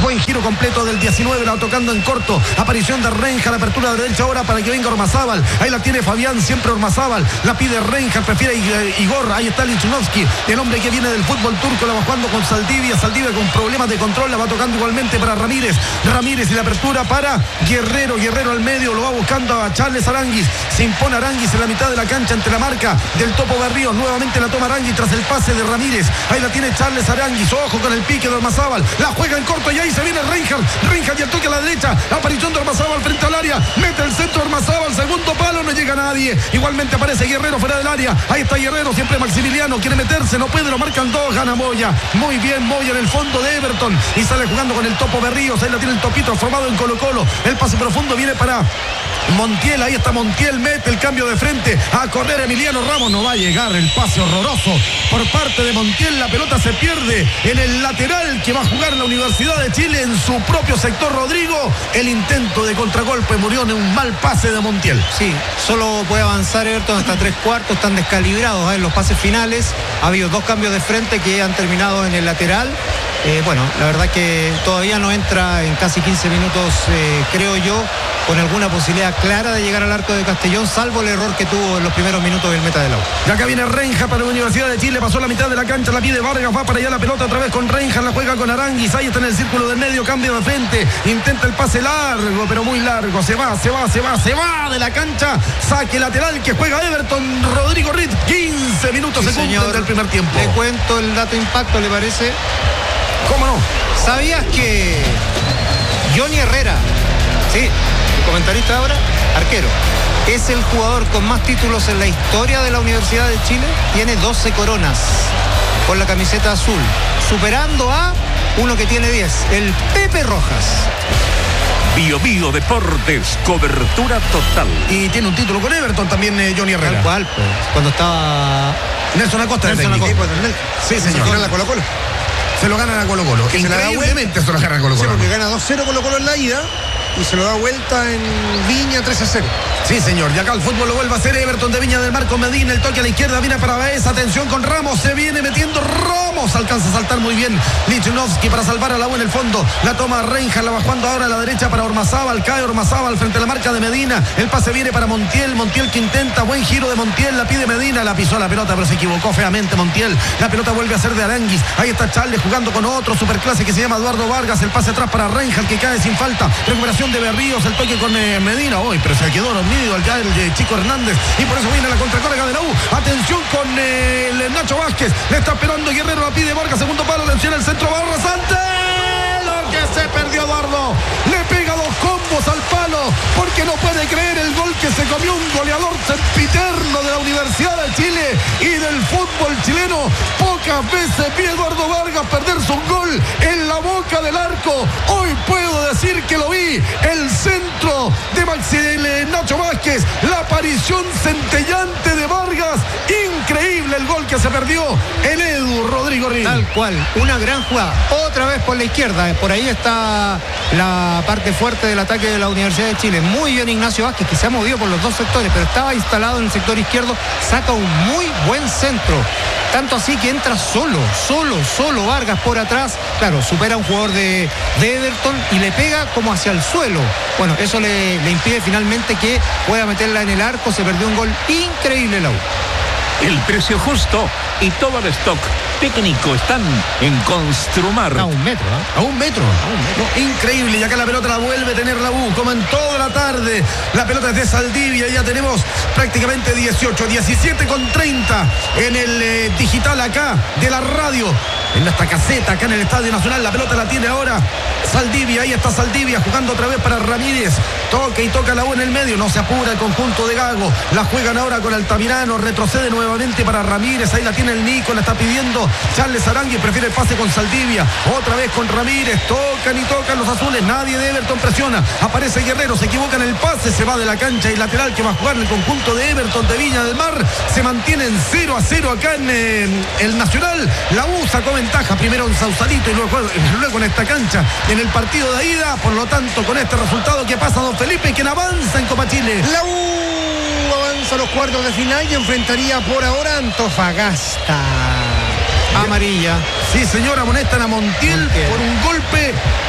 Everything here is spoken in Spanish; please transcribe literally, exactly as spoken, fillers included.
Buen giro completo del diecinueve, la tocando en corto. Aparición de Renja, la apertura de derecha ahora para que venga Ormazábal. Ahí la tiene Fabián, siempre Ormazábal. La pide Renja, prefiere Igor. Ahí está Lichnowsky, el hombre que viene del fútbol turco. La va jugando con Saldivia. Saldivia con problemas de control. La va tocando igualmente para Ramírez. Ramírez y la apertura para Guerrero. Guerrero al medio, lo va buscando a Charles Aranguis. Se impone Aranguis en la mitad de la cancha ante la marca del Topo Berríos. Nuevamente la toma Aranguis tras el pase de Ramírez. Ahí la tiene Charles Aranguis. Ojo con el pique de Ormazábal. La juega en corto y ahí se viene Reinhardt. Reinhardt y el toque a la derecha. Aparición de Ormazábal frente al área. Mete el centro Ormazábal. Segundo palo, no llega nadie. Igualmente aparece Guerrero fuera del área. Ahí está Guerrero, siempre Maximiliano. Quiere meterse, no puede, lo marcan dos. Gana Moya. Muy bien Moya en el fondo de Everton. Y sale jugando con el Topo Berríos. Ahí la tiene el Topito formado en Colo Colo. El pase profundo viene para Montiel. Ahí está Montiel. Mete el cambio de frente. A correr Emiliano Ramos. No va a llegar el pase horroroso por parte de Montiel. La pelota se pierde en el lateral que va a jugar la Universidad de Chile en su propio sector. Rodrigo, el intento de contragolpe murió en un mal pase de Montiel. Sí, solo puede avanzar Everton hasta tres cuartos. Están descalibrados ¿eh? en los pases finales. Ha habido dos cambios de frente que han terminado en el lateral. Eh, bueno, la verdad que todavía no entra en casi quince minutos, eh, creo yo, con alguna posibilidad clara de llegar al arco de Castellón, salvo el error que tuvo en los primeros minutos del meta de la U. Y acá viene Renja para la Universidad de Chile, pasó la mitad de la cancha, la pide Vargas, va para allá la pelota otra vez con Renja, la juega con Aranguis, ahí está en el círculo del medio, cambio de frente, intenta el pase largo, pero muy largo, se va, se va, se va, se va de la cancha, saque lateral que juega Everton, Rodrigo Reed, quince minutos, sí, se cumplen del primer tiempo. Le cuento el dato impacto, ¿le parece? ¿Cómo no? ¿Sabías que Johnny Herrera, sí, el comentarista ahora, arquero, es el jugador con más títulos en la historia de la Universidad de Chile? Tiene doce coronas con la camiseta azul, superando a uno que tiene diez, el Pepe Rojas. Bio Bio Deportes, cobertura total. Y tiene un título con Everton también, eh, Johnny Herrera. Tal cual, pues, cuando estaba Nelson Acosta. Nelson Acosta. Sí, señor. Se la Colo Colo. Se lo ganan a Colo Colo. Que se la da Increíblemente se lo gana a Colo Colo. Sí, porque gana dos cero Colo Colo en la ida y se lo da vuelta en Viña tres a cero. Sí, señor. Y acá el fútbol lo vuelve a hacer Everton de Viña del Mar con Medina. El toque a la izquierda viene para Baez. Atención con Ramos. Se viene metiendo Ramos. Alcanza a saltar muy bien Lichnowsky para salvar a la U en el fondo. La toma Reinhardt. La va jugando ahora a la derecha para Ormazábal. Cae Ormazábal frente a la marca de Medina. El pase viene para Montiel. Montiel que intenta. Buen giro de Montiel. La pide Medina. La pisó la pelota, pero se equivocó feamente Montiel. La pelota vuelve a ser de Aranguis. Ahí está Charles jugando con otro superclase que se llama Eduardo Vargas. El pase atrás para Reinhardt que cae sin falta. Recuperación de Berríos. El toque con eh, Medina. Hoy, pero se quedó dormido al caer el de Chico Hernández. Y por eso viene la contracarga de la U. Atención con eh, el Nacho Vázquez. Le está esperando Guerrero. La pide Vargas. Segundo palo. Le enciende el centro. Barra Sante. Lo que se perdió Eduardo. Le pega dos combos al palo. Porque no puede creer el gol que se comió un goleador sempiterno de la Universidad de Chile y del fútbol chileno. Pocas veces vi a Eduardo Vargas perderse un gol en la boca del arco. Hoy puedo decir que lo vi. El centro de Maxi de Nacho Vázquez. La aparición centellante de Vargas. Increíble el gol que se perdió el Edu Rodrigo Ríos. Tal cual, una gran jugada. Otra vez por la izquierda. Por ahí está la parte fuerte del ataque de la Universidad de Chile. Muy bien Ignacio Vázquez, que se ha movido por los dos sectores, pero estaba instalado en el sector izquierdo. Saca un muy buen centro. Tanto así que entra solo, solo, solo Vargas por atrás. Claro, supera a un jugador de, de Everton y le pega como hacia el suelo. Bueno, eso le, le impide finalmente que pueda meterla en el arco. Se perdió un gol increíble la U. El precio justo y todo el stock técnico están en Construmar. A un metro, ¿eh? A un metro. A un metro. No, increíble. Y acá la pelota la vuelve a tener la U, como en toda la tarde. La pelota es de Saldivia. Ya tenemos prácticamente dieciocho, diecisiete con treinta en el eh, digital acá de la radio. En esta caseta acá en el Estadio Nacional. La pelota la tiene ahora Saldivia. Ahí está Saldivia jugando otra vez para Ramírez. Toca y toca la U en el medio. No se apura el conjunto de Gago. La juegan ahora con Altamirano. Retrocede nuevamente para Ramírez. Ahí la tiene el Nico. La está pidiendo Charles Aranguis. Prefiere el pase con Saldivia. Otra vez con Ramírez. Tocan y tocan los azules. Nadie de Everton presiona. Aparece Guerrero. Se equivoca en el pase. Se va de la cancha y lateral que va a jugar el conjunto de Everton de Viña del Mar. Se mantiene en cero a cero acá en eh, el Nacional. La U sacó ventaja. Primero en Sausalito y luego, luego en esta cancha. En el partido de ida. Por lo tanto, con este resultado que pasa don Felipe, quien avanza en Copa Chile. La U avanza a los cuartos de final y enfrentaría por ahora a Antofagasta. Amarilla. Sí, señor, amonestan a Montiel, Montiel por un golpe